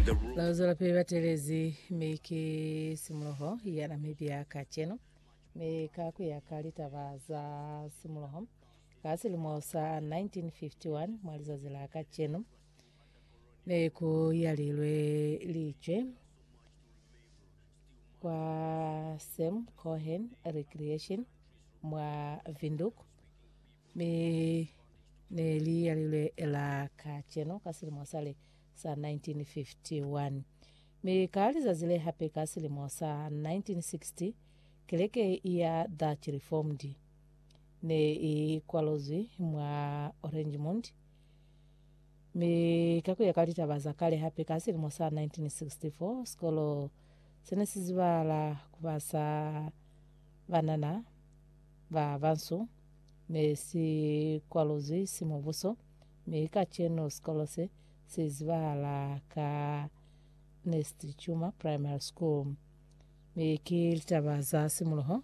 Lauzola pe batelezi meki simuloho ya Namibia kacheno me kaku ya kalita baza simuloho kasili mosa 1951 mwaliza zila kacheno me ku yalilwe lichwe kwa Sam Cohen Recreation mwa Vinduk me neli yalilwe la kacheno kasili mosale sa 1951 me kaliza zile hape kasili mosa 1960 keleke ya Dutch Reformed ne ikwalozi mwa Orangemont me kaku ya kalita baza kale hape kasili mosa 1964 skolo senesizivala kubasa banana ba vansu me si kwalozi simovuso me kacheno skolose sizivala ka Nest Chuma Primary School me kilita baza simuloho